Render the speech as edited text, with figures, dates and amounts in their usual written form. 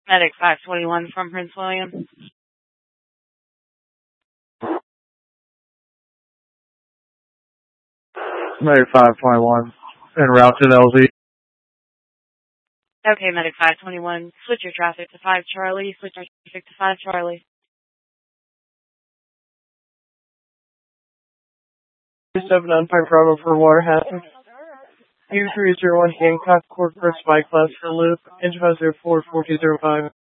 Medic 521 from Prince William. Medic 521, en route to LZ. Okay, Medic 521, switch your traffic to 5 Charlie, switch your traffic to 5 Charlie. 7 on Pipe Bravo for water hazard. U301 Hancock, Court for Spy Class for Loop, engine 504 4205.